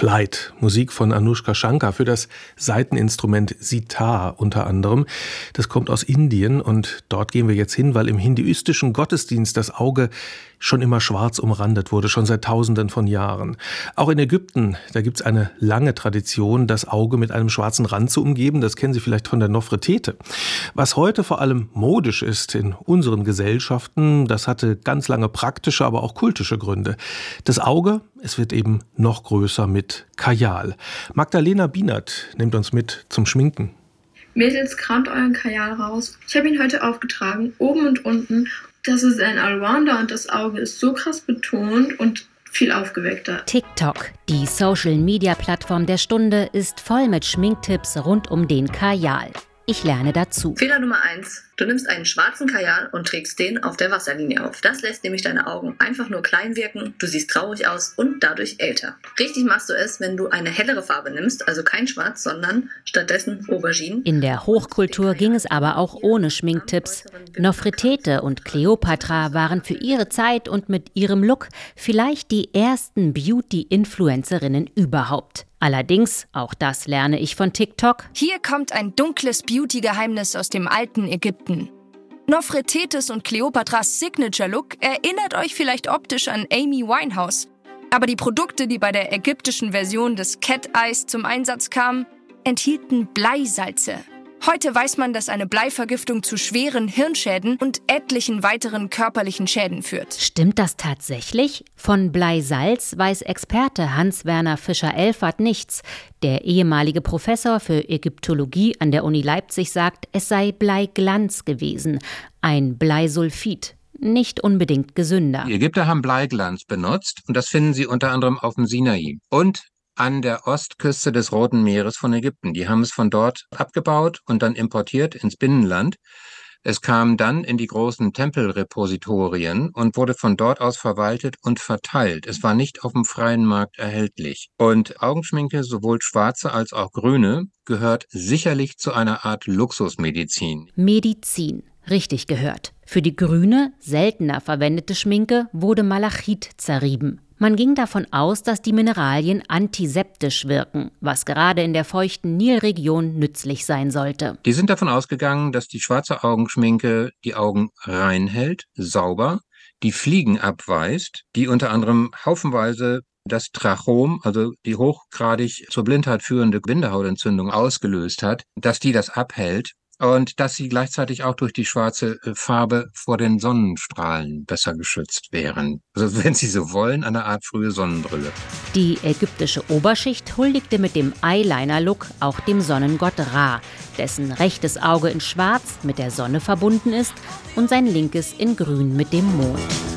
Flight, Musik von Anushka Shankar für das Saiteninstrument Sitar unter anderem. Das kommt aus Indien und dort gehen wir jetzt hin, weil im hinduistischen Gottesdienst das Auge schon immer schwarz umrandet wurde, schon seit Tausenden von Jahren. Auch in Ägypten, da gibt es eine lange Tradition, das Auge mit einem schwarzen Rand zu umgeben. Das kennen Sie vielleicht von der Nofretete. Was heute vor allem modisch ist in unseren Gesellschaften, das hatte ganz lange praktische, aber auch kultische Gründe. Das Auge, es wird eben noch größer mit Kajal. Magdalena Bienert nimmt uns mit zum Schminken. Mädels, kramt euren Kajal raus. Ich habe ihn heute aufgetragen, oben und unten. Das ist ein Allrounder und das Auge ist so krass betont und viel aufgeweckter. TikTok, die Social-Media-Plattform der Stunde, ist voll mit Schminktipps rund um den Kajal. Ich lerne dazu. Fehler Nummer 1. Du nimmst einen schwarzen Kajal und trägst den auf der Wasserlinie auf. Das lässt nämlich deine Augen einfach nur klein wirken, du siehst traurig aus und dadurch älter. Richtig machst du es, wenn du eine hellere Farbe nimmst, also kein Schwarz, sondern stattdessen Aubergine. In der Hochkultur ging es aber auch ohne Schminktipps. Nofretete und Kleopatra waren für ihre Zeit und mit ihrem Look vielleicht die ersten Beauty-Influencerinnen überhaupt. Allerdings, auch das lerne ich von TikTok. Hier kommt ein dunkles Beauty-Geheimnis aus dem alten Ägypten. Nofretetes und Kleopatras Signature-Look erinnert euch vielleicht optisch an Amy Winehouse. Aber die Produkte, die bei der ägyptischen Version des Cat Eyes zum Einsatz kamen, enthielten Bleisalze. Heute weiß man, dass eine Bleivergiftung zu schweren Hirnschäden und etlichen weiteren körperlichen Schäden führt. Stimmt das tatsächlich? Von Bleisalz weiß Experte Hans-Werner Fischer-Elfert nichts. Der ehemalige Professor für Ägyptologie an der Uni Leipzig sagt, es sei Bleiglanz gewesen, ein Bleisulfid. Nicht unbedingt gesünder. Die Ägypter haben Bleiglanz benutzt und das finden Sie unter anderem auf dem Sinai und an der Ostküste des Roten Meeres von Ägypten. Die haben es von dort abgebaut und dann importiert ins Binnenland. Es kam dann in die großen Tempelrepositorien und wurde von dort aus verwaltet und verteilt. Es war nicht auf dem freien Markt erhältlich. Und Augenschminke, sowohl schwarze als auch grüne, gehört sicherlich zu einer Art Luxusmedizin. Medizin, richtig gehört. Für die grüne, seltener verwendete Schminke wurde Malachit zerrieben. Man ging davon aus, dass die Mineralien antiseptisch wirken, was gerade in der feuchten Nilregion nützlich sein sollte. Die sind davon ausgegangen, dass die schwarze Augenschminke die Augen rein hält, sauber, die Fliegen abweist, die unter anderem haufenweise das Trachom, also die hochgradig zur Blindheit führende Bindehautentzündung ausgelöst hat, dass die das abhält. Und dass sie gleichzeitig auch durch die schwarze Farbe vor den Sonnenstrahlen besser geschützt wären. Also wenn Sie so wollen, eine Art frühe Sonnenbrille. Die ägyptische Oberschicht huldigte mit dem Eyeliner-Look auch dem Sonnengott Ra, dessen rechtes Auge in Schwarz mit der Sonne verbunden ist und sein linkes in Grün mit dem Mond.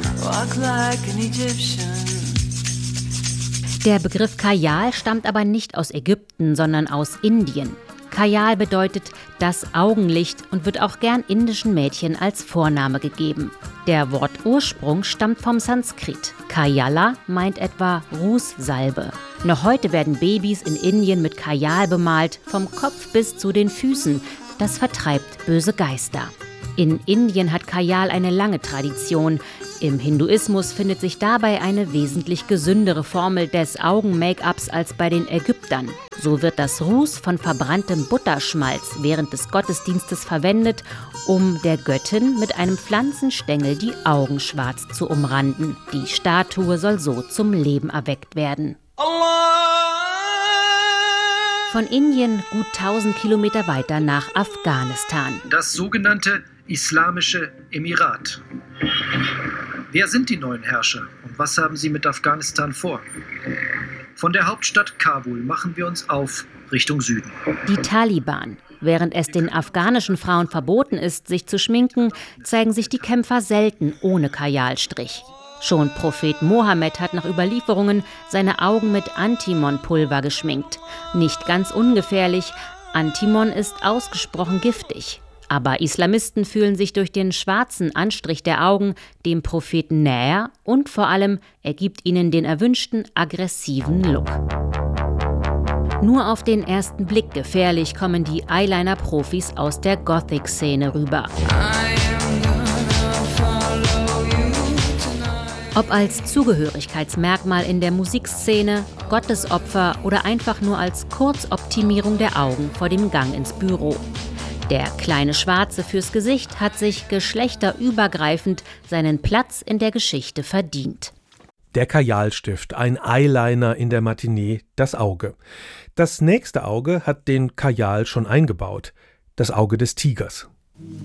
Der Begriff Kajal stammt aber nicht aus Ägypten, sondern aus Indien. Kajal bedeutet das Augenlicht und wird auch gern indischen Mädchen als Vorname gegeben. Der Wortursprung stammt vom Sanskrit. Kajala meint etwa Rußsalbe. Noch heute werden Babys in Indien mit Kajal bemalt, vom Kopf bis zu den Füßen. Das vertreibt böse Geister. In Indien hat Kajal eine lange Tradition. Im Hinduismus findet sich dabei eine wesentlich gesündere Formel des Augen-Make-ups als bei den Ägyptern. So wird das Ruß von verbranntem Butterschmalz während des Gottesdienstes verwendet, um der Göttin mit einem Pflanzenstängel die Augen schwarz zu umranden. Die Statue soll so zum Leben erweckt werden. Von Indien gut 1000 Kilometer weiter nach Afghanistan. Das sogenannte Islamische Emirat. Wer sind die neuen Herrscher und was haben sie mit Afghanistan vor? Von der Hauptstadt Kabul machen wir uns auf Richtung Süden. Die Taliban. Während es den afghanischen Frauen verboten ist, sich zu schminken, zeigen sich die Kämpfer selten ohne Kajalstrich. Schon Prophet Mohammed hat nach Überlieferungen seine Augen mit Antimon-Pulver geschminkt. Nicht ganz ungefährlich, Antimon ist ausgesprochen giftig. Aber Islamisten fühlen sich durch den schwarzen Anstrich der Augen dem Propheten näher und vor allem, er gibt ihnen den erwünschten aggressiven Look. Nur auf den ersten Blick gefährlich kommen die Eyeliner-Profis aus der Gothic-Szene rüber. Ob als Zugehörigkeitsmerkmal in der Musikszene, Gottesopfer oder einfach nur als Kurzoptimierung der Augen vor dem Gang ins Büro. Der kleine Schwarze fürs Gesicht hat sich geschlechterübergreifend seinen Platz in der Geschichte verdient. Der Kajalstift, ein Eyeliner in der Matinee, das Auge. Das nächste Auge hat den Kajal schon eingebaut, das Auge des Tigers.